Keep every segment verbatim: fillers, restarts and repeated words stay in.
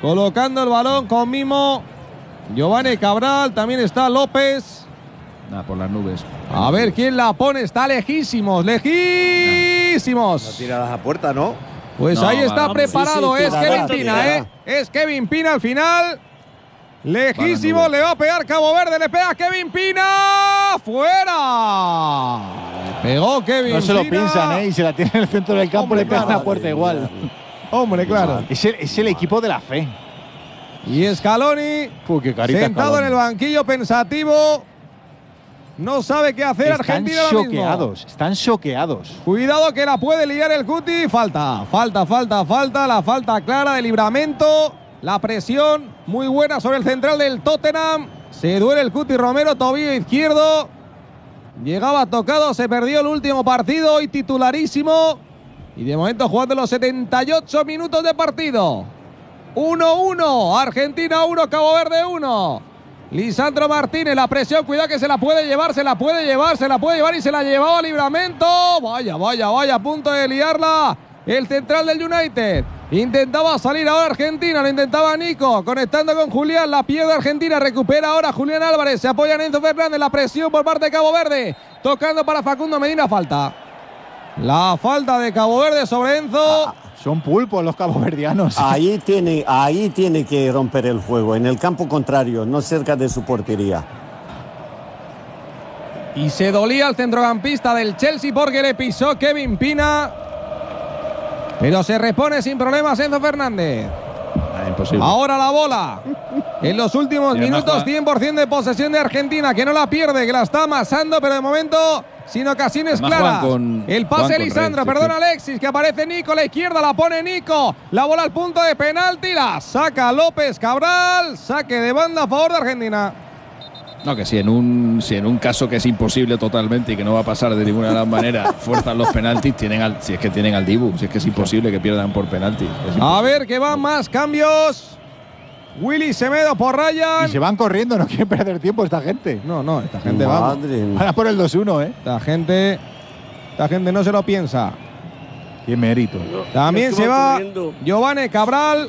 colocando el balón con mimo. Giovanni Cabral, también está López. Nada, por las nubes. A ver quién la pone, está lejísimos, lejísimos. No tiradas a puerta, ¿no? Pues no, ahí está va, preparado, sí, sí, es tirará, Kevin Pina, tirará. ¿eh? Es Kevin Pina al final. Lejísimo, Va le va a pegar Cabo Verde, le pega Kevin Pina. ¡Fuera! Le pegó Kevin Pina. No se lo piensan, ¿eh? Y se la tiene en el centro del campo, Hombre, le pega claro. la puerta igual. Hombre, claro. Es el, es el equipo de la fe. Y Scaloni, Uy, qué carita sentado Scaloni. en el banquillo pensativo. No sabe qué hacer Están Argentina ahora mismo. choqueados, están choqueados. Cuidado que la puede liar el Cuti. Falta, falta, falta, falta. La falta clara de Livramento. La presión muy buena sobre el central del Tottenham. Se duele el Cuti Romero, tobillo izquierdo. Llegaba tocado, se perdió el último partido. Hoy titularísimo. Y de momento jugando los setenta y ocho minutos de partido. uno uno. Argentina uno, Cabo Verde uno. Lisandro Martínez, la presión, cuidado que se la puede llevar, se la puede llevar, se la puede llevar y se la llevaba a Livramento. Vaya, vaya, vaya, a punto de liarla el central del United. Intentaba salir ahora Argentina, lo intentaba Nico, conectando con Julián, la pierde Argentina, recupera ahora Julián Álvarez, se apoya en Enzo Fernández, la presión por parte de Cabo Verde, tocando para Facundo Medina, falta. La falta de Cabo Verde sobre Enzo. Ah, son pulpos los caboverdianos. Ahí tiene, ahí tiene que romper el juego, en el campo contrario, no cerca de su portería. Y se dolía el centrocampista del Chelsea porque le pisó Kevin Pina. Pero se repone sin problemas Enzo Fernández. Ah, imposible. Ahora la bola. En los últimos Y además minutos, juega- cien por ciento de posesión de Argentina, que no la pierde, que la está amasando, pero de momento sin ocasiones Además claras. juegan con- El juegan pase con Lisandro, red, sí, perdón sí. Alexis, que aparece Nico a la izquierda, la pone Nico. La bola al punto de penalti, la saca López Cabral. Saque de banda a favor de Argentina. No, que si en un si en un caso que es imposible totalmente y que no va a pasar de ninguna de las maneras, fuerzan los penaltis, tienen al, si es que tienen al Dibu, si es que es imposible que pierdan por penalti. Es A imposible. ver que van más cambios. Willy Semedo por Ryan. Y se van corriendo, no quieren perder tiempo esta gente. No, no, esta gente va. Madre mía. Van a por el dos uno, ¿eh? Esta gente, esta gente no se lo piensa. Qué mérito. También estuvo se va ocurriendo. Giovanni Cabral.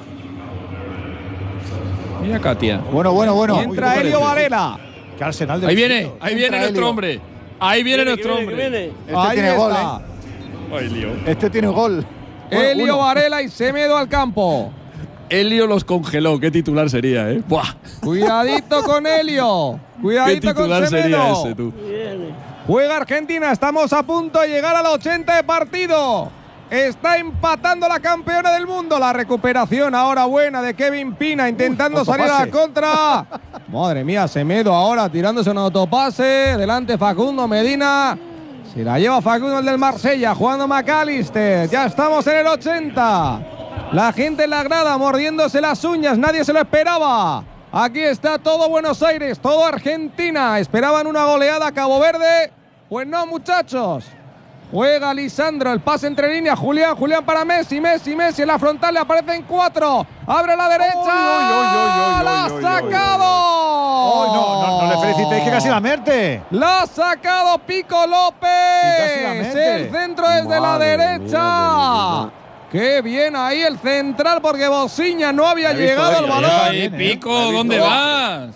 Mira Katia. Bueno, bueno, bueno. Y entra Uy, Elio Varela. qué arsenal de Ahí viene, vestidos. ahí viene Entra nuestro Elio. hombre. Ahí viene Que nuestro viene, que hombre. viene. Este Ahí tiene gol, está. ¿eh? Ay, Lío. Este tiene gol. Bueno, Elio uno. Varela y Semedo al campo. Elio los congeló. Qué titular sería, ¿eh? Buah. Cuidadito con Elio. Qué Cuidadito con titular sería Semedo. ese, tú. Viene. Juega Argentina, estamos a punto de llegar al ochenta de partido. Está empatando la campeona del mundo. La recuperación ahora buena de Kevin Pina intentando Uy, salir a la autopase. contra. Madre mía, Semedo ahora tirándose un autopase. Delante Facundo Medina. Se la lleva Facundo el del Marsella, jugando McAllister. Ya estamos en el ochenta. La gente en la grada mordiéndose las uñas, nadie se lo esperaba. Aquí está todo Buenos Aires, todo Argentina. Esperaban una goleada a Cabo Verde. Pues no, muchachos. Juega Lisandro, el pase entre líneas. Julián, Julián para Messi, Messi, Messi. En la frontal le aparecen cuatro. Abre a la derecha. Uy, uy, uy, uy, uy, ¡La ha uy, uy, sacado! Ay, no, no, no le felicitéis que casi la mete. ¡La ha sacado Pico casi la López! mete. El centro desde la Madre mía, derecha. de mi vida. ¡Qué bien ahí el central! Porque Bociña no había he visto llegado al Elio, balón. ya. Ay, bien, ¿eh? Pico, La he visto. ¿dónde vas?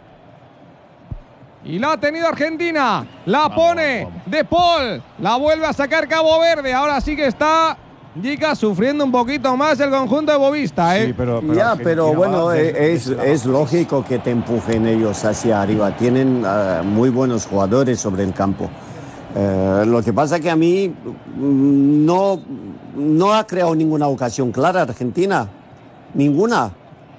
Y la ha tenido Argentina. La pone De Paul. La vuelve a sacar Cabo Verde. Ahora sí que está Gica sufriendo un poquito más el conjunto de Bovista, ¿eh? Sí, pero, pero Ya, Argentina pero bueno, va de- eh, es, de- es lógico que te empujen ellos hacia arriba. Tienen ah, muy buenos jugadores sobre el campo. Eh, lo que pasa que a mí mm, no, no ha creado ninguna ocasión clara Argentina. Ninguna.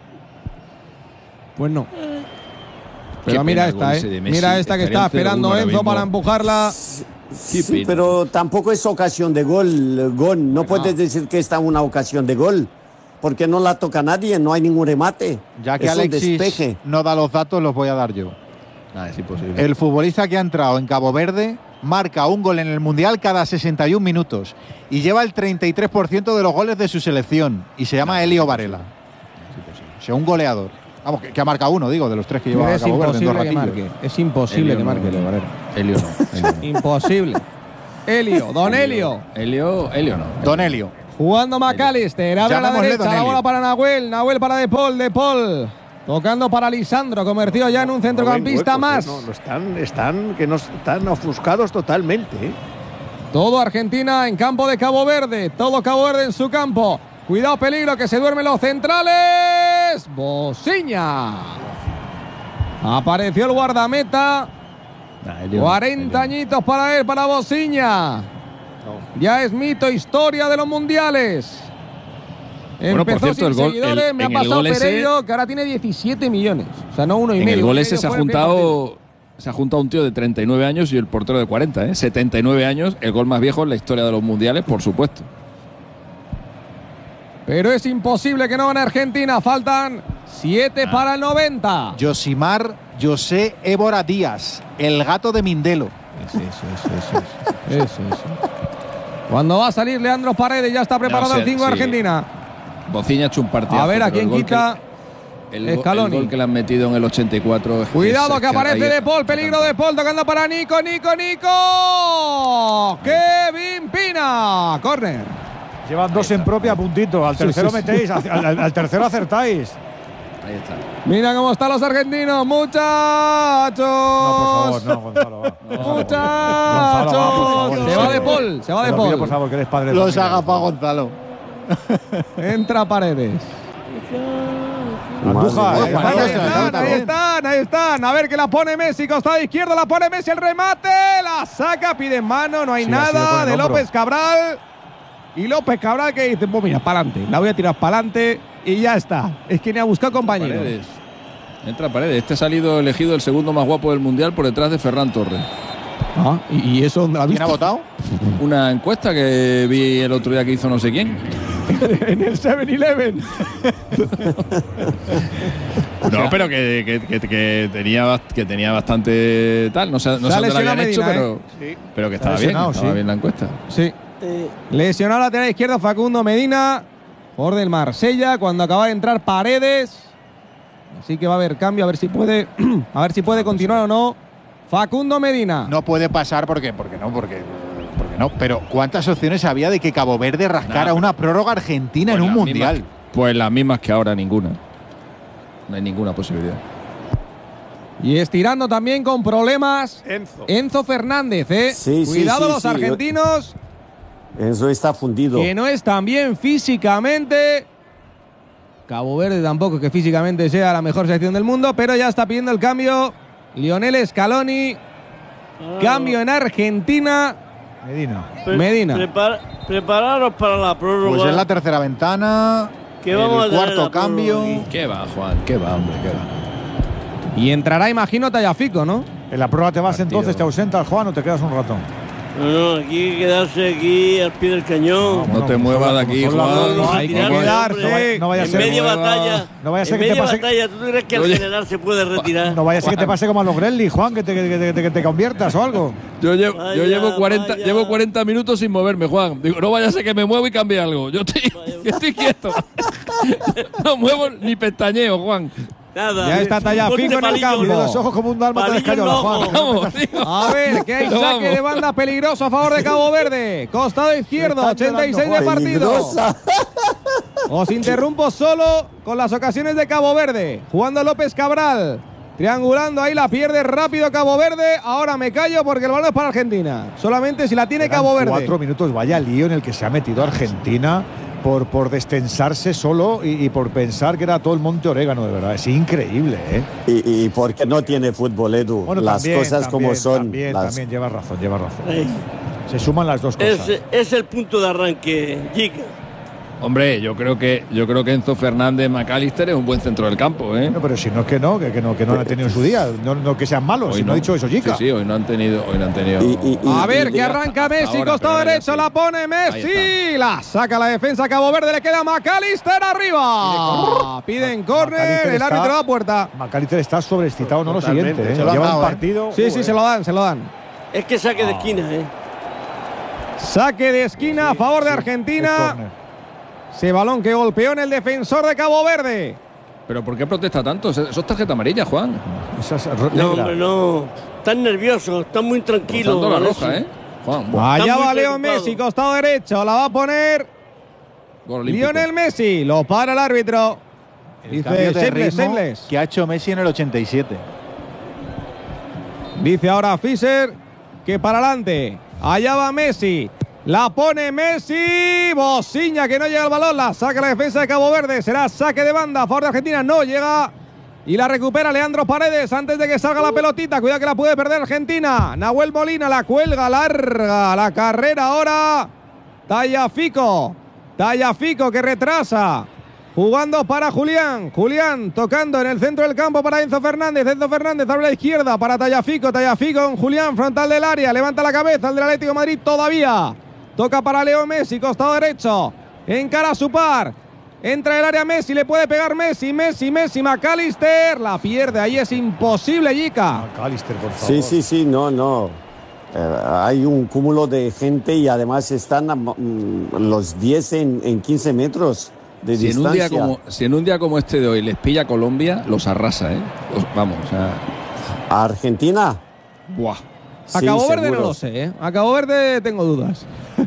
Pues no. Qué Pero mira pena el esta, gol ¿eh? ese de Messi. Mira esta que Estaría está en cero uno esperando ahora Enzo mismo. para empujarla. Sí, pena. pero tampoco es ocasión de gol, gol. No puedes decir que está una ocasión de gol, porque no la toca nadie, no hay ningún remate. Ya que es un Alexis despeje. no da los datos, los voy a dar yo. Ah, es imposible. El futbolista que ha entrado en Cabo Verde marca un gol en el Mundial cada sesenta y un minutos y lleva el treinta y tres por ciento de los goles de su selección y se llama Elio Varela. O sea, un goleador. Vamos, que, que ha marcado uno, digo, de los tres que lleva Es Cabo Verde en dos imposible que ratillos. marque. Es imposible Elio que no, marque Elio no. Varela. Elio no. Elio no. Imposible. Elio, don Elio. Elio, Elio no. Don Elio. Jugando McAllister, abre a la Llamémosle derecha, Don la Eli. bola para Nahuel, Nahuel para De Paul, De Paul. Tocando para Lisandro, convertido ya en un centrocampista No ven más. huecos, eh, no, no están, están, que no están ofuscados totalmente. ¿eh? Todo Argentina en campo de Cabo Verde, todo Cabo Verde en su campo. Cuidado, peligro, que se duermen los centrales. Bociña. Apareció el guardameta. cuarenta añitos para él, para Bociña. Ya es mito, historia de los mundiales. Bueno, por Empezó cierto, sin el gol- seguidores, el- me ha en el pasado gol ese- Pereiro, que ahora tiene diecisiete millones. O sea, no uno y En medio. el gol uno y ese medio se ha fue el primer partido. juntado se ha juntado un tío de treinta y nueve años y el portero de cuarenta, ¿eh? setenta y nueve años, el gol más viejo en la historia de los mundiales, por supuesto. Pero es imposible que no gane Argentina. Faltan siete Ah. para el noventa. Josimar José Évora Díaz, el gato de Mindelo. Sí, sí, sí, sí, sí. Eso, eso. Cuando va a salir Leandro Paredes, ya está preparado No, el sí, cinco de sí. Argentina. Bociña ha hecho un partido. A ver a quién quita. El, go- Scaloni. el gol que le han metido en el ochenta y cuatro. es- Cuidado es que aparece ahí- De Paul, peligro De Paul, tocando para Nico, Nico, Nico. Kevin Pina. Corner. Llevan dos en propia, puntito. Al Sí, tercero sí, sí. metéis, al, al- al tercero acertáis. Ahí está. Mira cómo están los argentinos, muchachos. No, por favor, no, Gonzalo. Va. Muchachos. Gonzalo, va, por favor, se no. va De Paul, se va Te De lo pido, por Paul. favor, que eres padre de Los familia, haga por pa' favor. Gonzalo. Entra Paredes. Andújar, Madre eh, mía. Ahí Vaya, están, está ahí bien. están, ahí están. A ver que la pone Messi, costado izquierdo, la pone Messi, el remate, la saca, pide en mano, no hay Sí, ha sido con nada el de hombro. López Cabral. Y López Cabral que dice, pues mira, para adelante, la voy a tirar para adelante y ya está. Es que ni ha buscado compañeros. Paredes. Entra Paredes. Este ha salido elegido el segundo más guapo del mundial por detrás de Ferran Torres. Ah, y, y eso dónde la ha ¿Quién ha visto? votado? Una encuesta que vi el otro día que hizo no sé quién. En el siete eleven. No, pero que, que- que- que tenía, bast- que tenía bastante tal. No sé, no Se sé ha dónde lo lesionado habían hecho, Medina, pero, pero que estaba bien. lesionado, Estaba sí. bien la encuesta. Sí. Eh, Lesionado lateral izquierdo Facundo Medina, jugador del Marsella, cuando acaba de entrar Paredes. Así que va a haber cambio, a ver si puede, a ver si puede continuar o no. Facundo Medina. No puede pasar porque, porque no, porque, porque no. Pero ¿cuántas opciones había de que Cabo Verde rascara Nah. una prórroga argentina Pues en un las mundial? mismas- pues las mismas que ahora, ninguna. No hay ninguna posibilidad. Y estirando también con problemas Enzo. Enzo Fernández, ¿eh? Sí, sí, Cuidado sí, los sí. argentinos, Eso está fundido. que no están bien físicamente. Cabo Verde tampoco que físicamente sea la mejor selección del mundo, pero ya está pidiendo el cambio Lionel Scaloni. Cambio en Argentina. Medina. Pre- Medina. prepara- prepararos para la prórroga. Pues es la tercera ventana. Que vamos a el tener cuarto la prórroga cambio. aquí. ¿Qué va, Juan? ¿Qué va, hombre? ¿Qué va? Y entrará, imagino, Tallafico, ¿no? En la prueba te vas Partido. entonces, te ausentas, Juan, o te quedas un ratón. No, no, aquí hay que quedarse aquí al pie del cañón. No te muevas de aquí, son las Juan. dos, Hay que Retirarse, quedarse. hombre. No vaya a en ser- media mueva. batalla. No vaya a ser en que te media pase- batalla, ¿tú crees que el Oye. general se puede retirar? No vaya a ser que te pase como a los Grelly, Juan, que te, que, te- que te- que te conviertas o algo. Yo llevo, Vaya, yo llevo, cuarenta, vaya. llevo cuarenta minutos sin moverme, Juan. Digo, no vaya a ser que me muevo y cambie algo. Yo estoy, yo estoy quieto. No muevo ni pestañeo, Juan. Nada. Ya está Tallafico Ponte en el palillo, campo. Y de los ojos como un dálmata de Palillo en escayola, los Juan. ojos. Vamos, tío. A ver, que hay Pero saque vamos. de banda peligroso a favor de Cabo Verde. Costado izquierdo, Están ochenta y seis de llorando, partido. Peligrosa. Os interrumpo solo con las ocasiones de Cabo Verde. Jugando López Cabral. Triangulando ahí, la pierde rápido Cabo Verde. Ahora me callo porque el balón es para Argentina. Solamente si la tiene Quedan Cabo Verde. Cuatro minutos, vaya lío en el que se ha metido Argentina por, por destensarse solo y, y por pensar que era todo el monte orégano, de verdad. Es increíble, ¿eh? Y, y porque no tiene fútbol, Edu. Bueno, Las también, cosas también, como son. También, las- también, llevas razón, llevas razón. Ey, Se suman las dos cosas. Es, es el punto de arranque, Giga. Hombre, yo creo que yo creo que Enzo Fernández McAllister es un buen centro del campo, ¿eh? No, pero si no es que no, que, que no, que no han tenido en su día. No, no que sean malos, si no ha dicho eso, chica. Sí, sí, hoy no han tenido, hoy no han tenido. Y- y- y- A ver, y- que arranca hasta Messi, ahora, costado pero ahora ya derecho, sí. la pone Ahí Messi, la saca la defensa Cabo Verde, le queda McAllister arriba. Piden córner, McAllister el está- árbitro da puerta. Macalister está sobreexcitado, no lo Totalmente. siguiente. ¿eh? Se lo han Lleva dado, el ¿eh? partido. Sí, sí, se lo dan, se lo dan. Es que saque de esquina, ¿eh? Saque de esquina a favor de Es Argentina. córner. Ese balón que golpeó en el defensor de Cabo Verde. ¿Pero por qué protesta tanto? Eso es tarjeta amarilla, Juan. Esa es ro- No, negra. hombre, no. Están nerviosos, están muy tranquilos. Rozando la Alexis. roja, ¿eh? Juan, buah. Allá Está muy va Leo preocupado. Messi, costado derecho, la va a poner Gol olímpico. Lionel Messi, lo para el árbitro. El Dice cambio de Shameless, ritmo Shameless. que ha hecho Messi en el ochenta y siete. Dice ahora Fischer que para adelante. Allá va Messi. La pone Messi. Bociña que no llega al balón. La saca la defensa de Cabo Verde. Será saque de banda a favor de Argentina. No llega. Y la recupera Leandro Paredes antes de que salga la pelotita. Cuidado que la puede perder Argentina. Nahuel Molina la cuelga larga. La carrera ahora. Tagliafico. Tagliafico que retrasa. Jugando para Julián. Julián tocando en el centro del campo para Enzo Fernández. Enzo Fernández abre a la izquierda para Tagliafico. Tagliafico con Julián, frontal del área. Levanta la cabeza el del Atlético de Madrid todavía. Toca para Leo Messi, costado derecho. Encara a su par. Entra el área Messi, le puede pegar Messi. Messi, Messi, McAllister. La pierde, ahí es imposible, Yica. McAllister, por favor. Sí, sí, sí, no, no. Eh, hay un cúmulo de gente y además están mm, los diez en, en quince metros. De si, en un día como, si en un día como este de hoy les pilla Colombia, los arrasa, ¿eh? Los, vamos, o sea... ¿A Argentina? Buah. A Sí, Cabo Verde seguro. no lo sé, ¿eh? A Cabo Verde tengo dudas.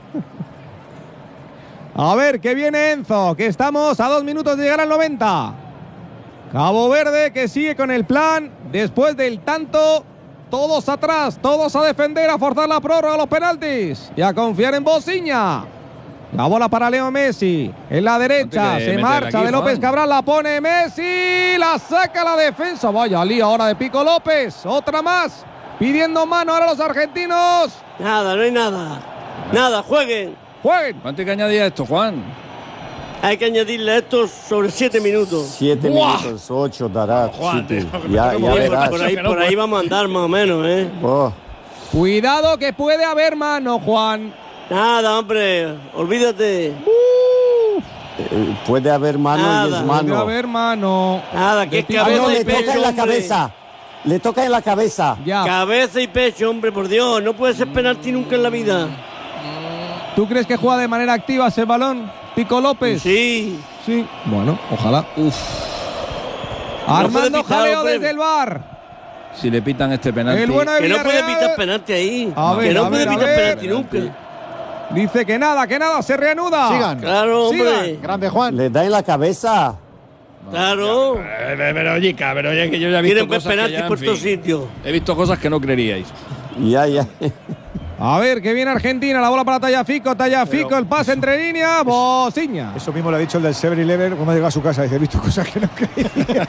A ver, que viene Enzo, que estamos a dos minutos de llegar al noventa. Cabo Verde que sigue con el plan después del tanto. Todos atrás, todos a defender, a forzar la prórroga, los penaltis y a confiar en Bociña. La bola para Leo Messi. En la derecha Ponte que se meter marcha aquí, de López Juan. Cabral. La pone Messi. La saca la defensa. Vaya lío ahora de Pico López. Otra más. Pidiendo mano ahora los argentinos. Nada, no hay nada. Nada, jueguen. Jueguen. ¿Cuánto hay que añadir a esto, Juan? Hay que añadirle a esto sobre siete minutos. Siete ¡Buah! minutos, ocho dará. Juan, siete. tío, que Ya, me tengo ya que mover verás. Por ahí, Que no por ahí puedo. vamos a andar más o menos, ¿eh? Oh, Cuidado que puede haber mano, Juan. Nada, hombre, olvídate. eh, puede haber mano y Nada. es Puede mano. haber mano. Nada, que es De Ah, cabeza no, y le toca pecho, en la hombre. cabeza. Le toca en la cabeza. Ya. Cabeza y pecho, hombre, por Dios. No puede ser penalti nunca en la vida. ¿Tú crees que juega de manera activa ese balón? Pico López. Sí. Sí. Bueno, ojalá. Uf. Armando puede pitar, Jaleo hombre. desde el bar. Si le pitan este penalti... El bueno de Que no puede Villarreal. pitar penalti ahí. A ver, que no a puede ver, a pitar ver. penalti nunca. Dice que nada, que nada, se reanuda. Sigan. Claro, hombre. Sigan. Grande Juan. Le da en la cabeza. Claro. Eh, Pero, Yica, pero ya que yo ya he visto Quieren ver cosas que penalti ya, en por fin, todos sitios. he visto cosas que no creeríais. Ya, ya. A ver, que viene Argentina, la bola para Tagliafico, Tagliafico, el pase entre líneas, Bociña. Eso mismo le ha dicho el del seven eleven cuando llega a su casa. Dice, he visto cosas que no creía.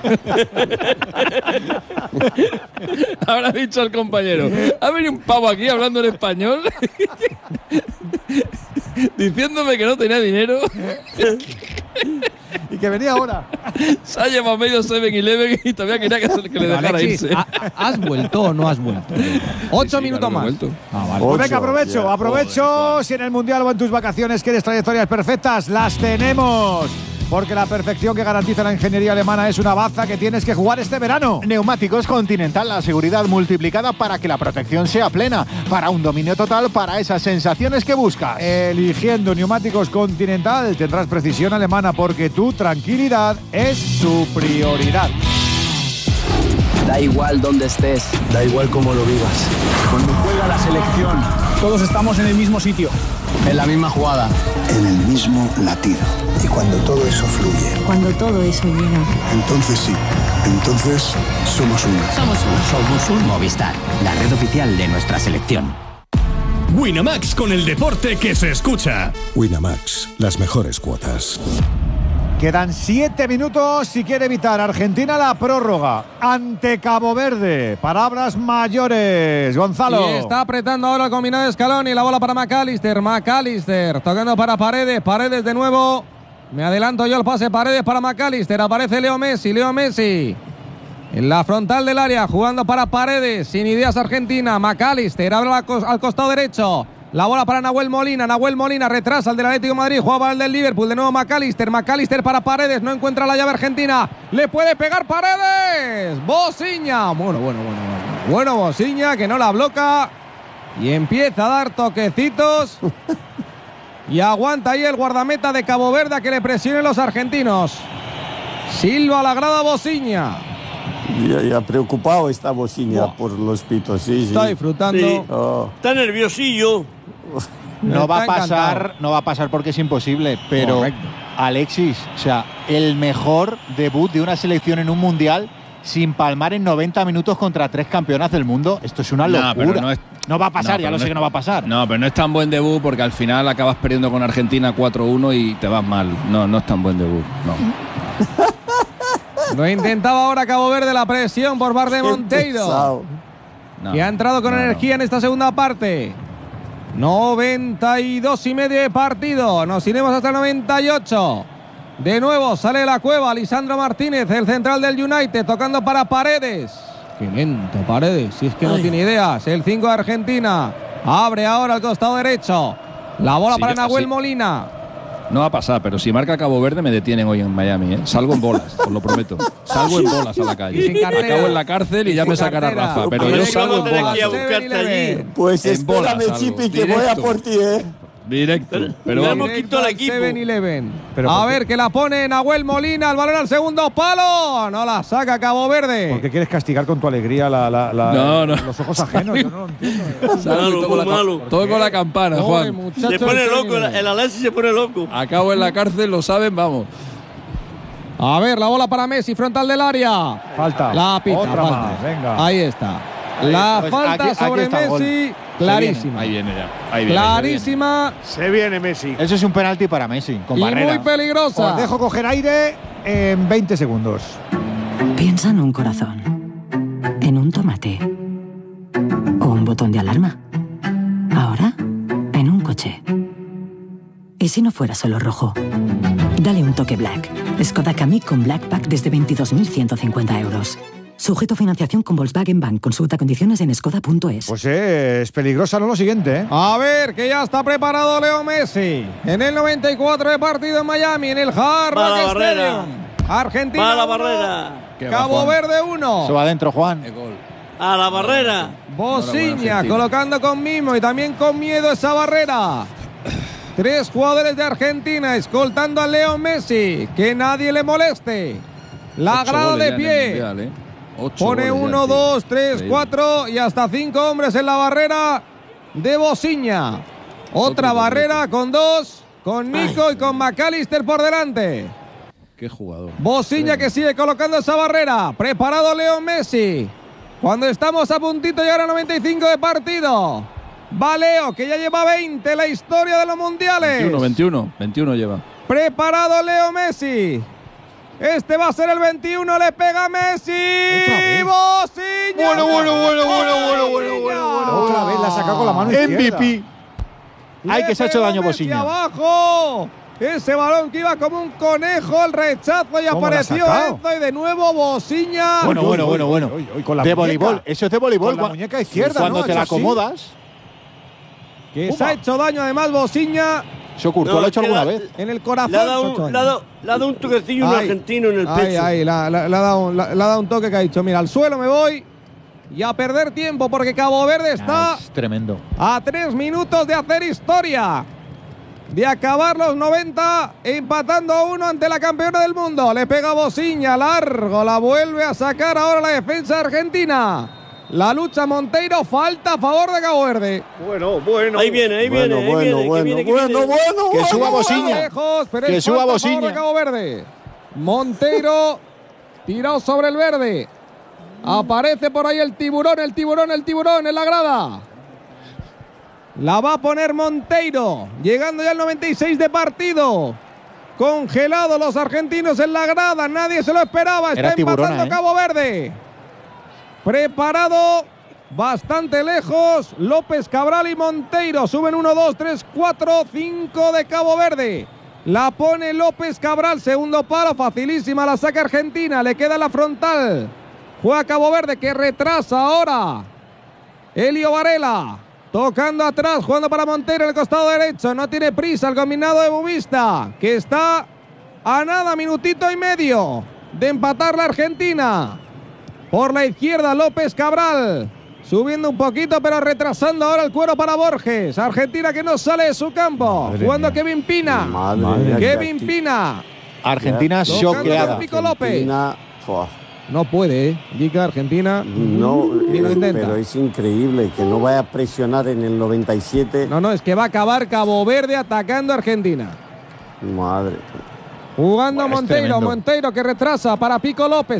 Habrá dicho el compañero. Ha venido un pavo aquí hablando en español diciéndome que no tenía dinero. Y que venía ahora. Se ha llevado medio seven eleven y todavía quería que, se- que le dejara Alexis, irse. ¿ha- ¿has vuelto o no has vuelto? Ocho Sí, minutos claro que he más. vuelto. Ah, vale. Pues Ocho, venga, aprovecho, ya. aprovecho. Joder, Juan. Si en el Mundial o en tus vacaciones quieres trayectorias perfectas, las tenemos. Porque la perfección que garantiza la ingeniería alemana es una baza que tienes que jugar este verano. Neumáticos Continental, la seguridad multiplicada para que la protección sea plena, para un dominio total, para esas sensaciones que buscas. Eligiendo neumáticos Continental tendrás precisión alemana porque tu tranquilidad es su prioridad. Da igual dónde estés, da igual cómo lo vivas. Cuando juega la selección, todos estamos en el mismo sitio, en la misma jugada. En el mismo latido. Y cuando todo eso fluye, Cuando todo eso llega. entonces sí, entonces somos uno. Somos uno. Somos un Movistar, la red oficial de nuestra selección. Winamax con el deporte que se escucha. Winamax, las mejores cuotas. Quedan siete minutos si quiere evitar Argentina la prórroga ante Cabo Verde. Palabras mayores, Gonzalo. Y está apretando ahora el combinado de Scaloni. La bola para McAllister. McAllister tocando para Paredes. Paredes de nuevo. Me adelanto yo el pase. Paredes para McAllister. Aparece Leo Messi. Leo Messi. En la frontal del área. Jugando para Paredes. Sin ideas Argentina. McAllister abre la cos- al costado derecho. La bola para Nahuel Molina. Nahuel Molina retrasa el del Atlético de Madrid. Juega para el del Liverpool. De nuevo McAllister. McAllister para Paredes. No encuentra la llave Argentina. Le puede pegar Paredes. Bociña. Bueno, bueno, bueno, bueno. Bueno, Bociña que no la bloca. Y empieza a dar toquecitos. Y aguanta ahí el guardameta de Cabo Verde a que le presionen los argentinos. Silva la grada Bociña. Ya, ya preocupado está Bociña Buah. por los pitos. Sí, sí. Está disfrutando. Sí. Oh. Está nerviosillo. No va a Está pasar, encantado. no va a pasar porque es imposible, pero Correcto. Alexis, o sea, el mejor debut de una selección en un mundial sin palmar en noventa minutos contra tres campeonas del mundo. Esto es una No, locura. pero no es- No va a pasar, No, ya pero lo no sé es- que no va a pasar. No, pero no es tan buen debut porque al final acabas perdiendo con Argentina cuatro uno y te vas mal. No, no es tan buen debut. No. Lo intentaba ahora Cabo Verde, la presión por parte de Monteiro, No, que ha entrado con no, no. energía en esta segunda parte. noventa y dos y medio de partido. Nos iremos hasta el noventa y ocho. De nuevo sale de la cueva Lisandro Martínez, el central del United, tocando para Paredes. Qué lento Paredes, si es que no Ay. tiene ideas. El cinco de Argentina. Abre ahora al costado derecho. La bola Sí, para yo- Nahuel sí. Molina. No va a pasar, pero si marca Cabo Verde me detienen hoy en Miami, ¿eh? Salgo en bolas, os lo prometo. Salgo en bolas a la Y calle. sin cartera. Acabo en la cárcel y ya Y me sin sacará cartera. Rafa, pero Pero yo sí, salgo vamos en a tener bolas. que ir a buscarte allí. Pues En bolas espérame, salgo, Chipi, que voy a directo. por ti, ¿eh? Directo. Pero Le vamos. hemos quitado el equipo. seven eleven. Pero A ¿por qué? ver, que la pone Nahuel Molina, el balón al segundo palo. No la saca Cabo Verde. ¿Por qué quieres castigar con tu alegría la, la- la- No, no. los ojos ajenos? Yo no lo entiendo. Salgo y Malo, toco la muy ca- malo. Toco la campana, Pobre Juan. muchacho Se pone del loco, el, Sevilla. el Alexis se pone loco. Acabo en la cárcel, lo saben, vamos. A ver, la bola para Messi, frontal del área. Falta. La pita, Otra falta. más, venga. Ahí está. La Pues falta aquí- aquí sobre está el gol. Messi, clarísima. Ahí viene ya. Ahí viene. Clarísima Se viene Messi. Eso es un penalti para Messi, con y barrera. muy peligrosa. Os dejo coger aire en veinte segundos. Piensa en un corazón, en un tomate o un botón de alarma. Ahora, en un coche. ¿Y si no fuera solo rojo? Dale un toque Black. Skoda Kamiq con Black Pack desde veintidós mil ciento cincuenta euros. Sujeto a financiación con Volkswagen Bank. Consulta condiciones en skoda punto es. Pues eh, es peligrosa, ¿no? Lo siguiente, ¿eh? A ver, que ya está preparado Leo Messi. En el noventa y cuatro de partido en Miami, en el Hard Va Rock la barrera. Stadium. Argentina Va a la uno, barrera. Que va, Cabo Juan. Verde uno. Se va adentro, Juan. El gol. A la barrera. Bosiña Argentina. colocando con mimo y también con miedo esa barrera. Tres jugadores de Argentina escoltando a Leo Messi. Que nadie le moleste. La Ocho grada goles de ya en el pie. Mundial, ¿eh? Ocho Pone goles ya, uno, tío. dos, tres, Increíble. cuatro y hasta cinco hombres en la barrera de Bosiña. Otra Otro barrera con dos, con Nico y con McAllister por delante. Qué jugador. Bosiña que sigue colocando esa barrera. Preparado Leo Messi. Cuando estamos a puntito de llegar a noventa y cinco de partido. Va Leo, que ya lleva veinte en la historia de los mundiales. veintiuno, veintiuno. veintiuno lleva. Preparado Leo Messi. Este va a ser el veintiuno, le pega Messi. Bosiña. Bueno, bueno, bueno, bueno, bueno, bueno, bueno, bueno. Otra vez la ha sacado con la mano M V izquierda. P. Ay, Le que se ha hecho pegó daño Messi Bosiña. abajo. Ese balón que iba como un conejo, el rechazo y ¿Cómo la ha apareció sacado? Enzo y de nuevo Bosiña. Bueno, Uy, bueno, uy, bueno, uy, bueno. uy, uy, con la De muñeca. voleibol. Eso es de voleibol. Con la Cu- muñeca izquierda, Cuando ¿no? te Ha la hecho así. acomodas. Que se ha hecho daño además Bosiña Eso Courtois No, lo ha hecho es que alguna la- vez. en el corazón. Le ha dado se ha hecho un, daño. le ha dado- le ha dado un toquecillo un Ay, argentino en el ay, pecho. ay, la- la- le ha dado un- la- le ha dado un toque que ha dicho, mira, al suelo me voy y a perder tiempo porque Cabo Verde está Ah, es tremendo. a tres minutos de hacer historia. De acabar los noventa empatando a uno ante la campeona del mundo. Le pega Bosiña, largo, la vuelve a sacar ahora la defensa argentina. La lucha Monteiro, falta a favor de Cabo Verde. Bueno, bueno. Ahí viene, ahí Bueno, viene, ahí bueno, viene, que bueno, viene, que bueno, viene. bueno, Que bueno, suba bueno. Bosiña. Lejos, pero Que es suba falta a favor Bosiña. de Cabo Verde. Monteiro tirado sobre el verde. Aparece por ahí el tiburón, el tiburón, el tiburón en la grada. La va a poner Monteiro, llegando ya al noventa y seis de partido. Congelados los argentinos en la grada, nadie se lo esperaba. Está Era tiburona, empatando ¿eh? Cabo Verde. Preparado, bastante lejos. López Cabral y Monteiro suben uno, dos, tres, cuatro, cinco de Cabo Verde. La pone López Cabral, segundo palo, facilísima, la saca Argentina, le queda la frontal. Juega Cabo Verde que retrasa ahora. Elio Varela, tocando atrás, jugando para Monteiro en el costado derecho. No tiene prisa el combinado de Bubista, que está a nada, minutito y medio de empatar la Argentina. Por la izquierda López Cabral, subiendo un poquito pero retrasando ahora el cuero para Borges. Argentina que no sale de su campo, Madre jugando mía. Kevin Pina. Madre mía, Kevin que- Pina. Argentina Tocando choqueada. con Pico López. Argentina, fua, No puede, ¿eh? Dica Argentina. no, Ni lo eh, intenta. pero es increíble que no vaya a presionar en el noventa y siete. No, no, es que va a acabar Cabo Verde atacando a Argentina. Madre. Jugando Bueno, es Monteiro, tremendo. Monteiro que retrasa para Pico López.